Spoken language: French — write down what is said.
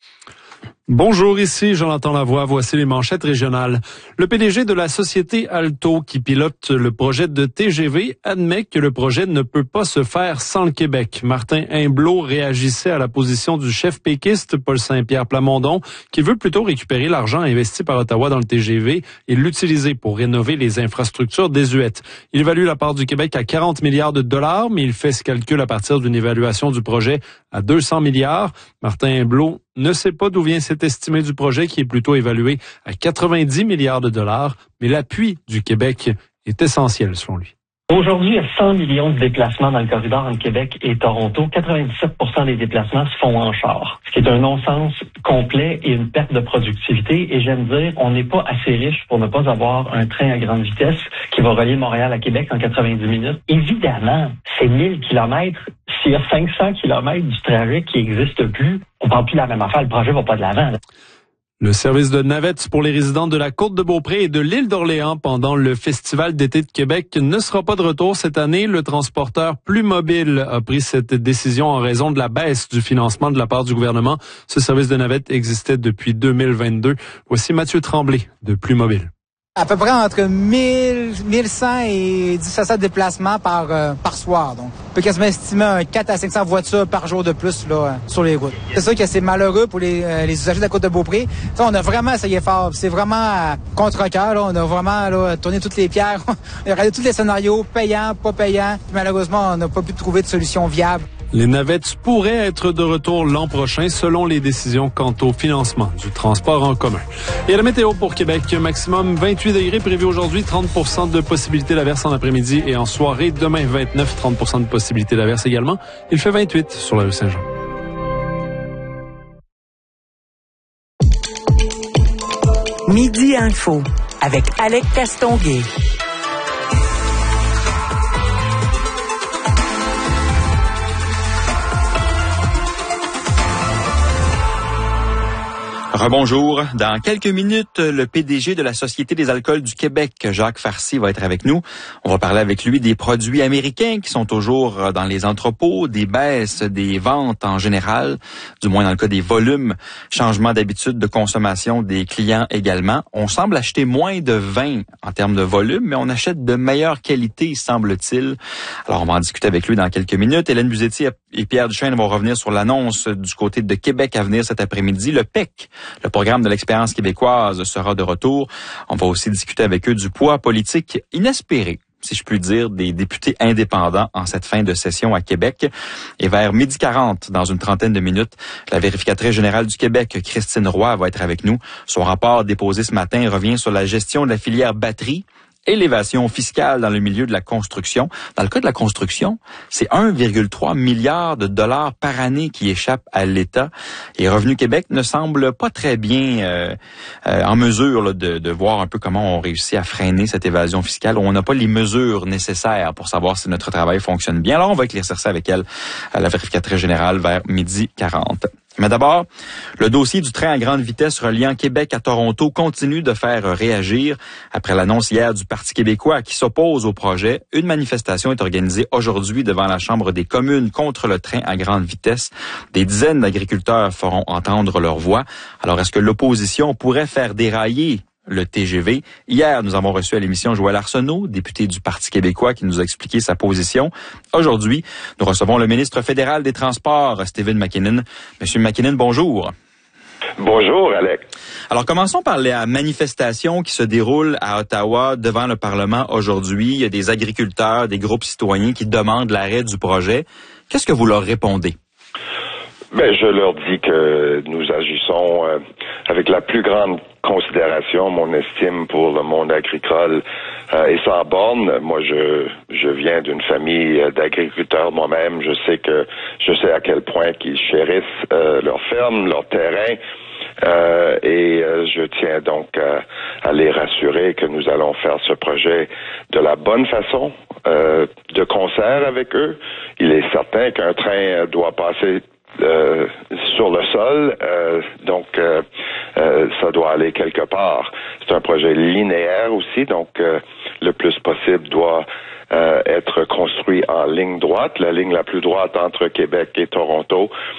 Bonjour, ici Jonathan Lavoie. Voici les manchettes régionales. Le PDG de la société Alto, qui pilote le projet de TGV, admet que le projet ne peut pas se faire sans le Québec. Martin Humblot réagissait à la position du chef péquiste Paul Saint-Pierre Plamondon, qui veut plutôt récupérer l'argent investi par Ottawa dans le TGV et l'utiliser pour rénover les infrastructures désuètes. Il évalue la part du Québec à 40 milliards de dollars, mais il fait ce calcul à partir d'une évaluation du projet à 200 milliards. Martin Humblot ne sait pas d'où vient cet estimé du projet qui est plutôt évalué à 90 milliards de dollars, mais l'appui du Québec est essentiel selon lui. Aujourd'hui, il y a 100 millions de déplacements dans le corridor entre Québec et Toronto. 97% des déplacements se font en char, ce qui est un non-sens complet et une perte de productivité. Et j'aime dire, on n'est pas assez riche pour ne pas avoir un train à grande vitesse qui va relier Montréal à Québec en 90 minutes. Évidemment, c'est 1000 kilomètres. S'il y a 500 kilomètres du trajet qui n'existe plus, on ne parle plus de la même affaire. Le projet va pas de l'avant. Le service de navette pour les résidents de la Côte-de-Beaupré et de l'île d'Orléans pendant le Festival d'été de Québec ne sera pas de retour cette année. Le transporteur Plus Mobile a pris cette décision en raison de la baisse du financement de la part du gouvernement. Ce service de navette existait depuis 2022. Voici Mathieu Tremblay de Plus Mobile. À peu près entre 1100 et 1700 déplacements par soir. Donc, on peut quasiment estimer un 4 à 500 voitures par jour de plus là sur les routes. C'est sûr que c'est malheureux pour les usagers de la Côte-de-Beaupré. On a vraiment essayé fort. C'est vraiment contre-cœur. On a vraiment tourné toutes les pierres. On a regardé tous les scénarios, payants, pas payants. Malheureusement, on n'a pas pu trouver de solution viable. Les navettes pourraient être de retour l'an prochain selon les décisions quant au financement du transport en commun. Et la météo pour Québec, maximum 28 degrés prévu aujourd'hui, 30% de possibilité d'averse en après-midi et en soirée. Demain, 29, 30% de possibilité d'averse également. Il fait 28 sur la rue Saint-Jean. Midi Info avec Alec Castonguay. Rebonjour. Dans quelques minutes, le PDG de la Société des alcools du Québec, Jacques Farcy, va être avec nous. On va parler avec lui des produits américains qui sont toujours dans les entrepôts, des baisses des ventes en général, du moins dans le cas des volumes, changement d'habitude de consommation des clients également. On semble acheter moins de vin en termes de volume, mais on achète de meilleure qualité, semble-t-il. Alors, on va en discuter avec lui dans quelques minutes. Hélène Buzetti et Pierre Duchesne vont revenir sur l'annonce du côté de Québec à venir cet après-midi. Le PEC, le programme de l'expérience québécoise, sera de retour. On va aussi discuter avec eux du poids politique inespéré, si je puis dire, des députés indépendants en cette fin de session à Québec. Et vers 12h40, dans une trentaine de minutes, la vérificatrice générale du Québec, Christine Roy, va être avec nous. Son rapport déposé ce matin revient sur la gestion de la filière batterie et l'évasion fiscale dans le milieu de la construction. Dans le cas de la construction, c'est 1,3 milliard de dollars par année qui échappent à l'État. Et Revenu Québec ne semble pas très bien en mesure là, de voir un peu comment on réussit à freiner cette évasion fiscale. On n'a pas les mesures nécessaires pour savoir si notre travail fonctionne bien. Alors, on va éclaircir ça avec elle, la vérificatrice générale, vers 12h40. Mais d'abord, le dossier du train à grande vitesse reliant Québec à Toronto continue de faire réagir. Après l'annonce hier du Parti québécois qui s'oppose au projet, une manifestation est organisée aujourd'hui devant la Chambre des communes contre le train à grande vitesse. Des dizaines d'agriculteurs feront entendre leur voix. Alors, est-ce que l'opposition pourrait faire dérailler le TGV? Hier, nous avons reçu à l'émission Joël Arsenault, député du Parti québécois, qui nous a expliqué sa position. Aujourd'hui, nous recevons le ministre fédéral des Transports, Stephen McKinnon. Monsieur McKinnon, bonjour. Bonjour, Alec. Alors, commençons par la manifestation qui se déroule à Ottawa devant le Parlement aujourd'hui. Il y a des agriculteurs, des groupes citoyens qui demandent l'arrêt du projet. Qu'est-ce que vous leur répondez? Je leur dis que nous agissons avec la plus grande considération, mon estime pour le monde agricole est sans borne. Moi, je viens d'une famille d'agriculteurs moi-même. Je sais à quel point qu'ils chérissent leur ferme, leur terrain. Et je tiens donc à les rassurer que nous allons faire ce projet de la bonne façon, de concert avec eux. Il est certain qu'un train doit passer sur le sol, donc ça doit aller quelque part. C'est un projet linéaire aussi, donc le plus possible doit être construit en ligne droite, la ligne la plus droite entre Québec et Toronto.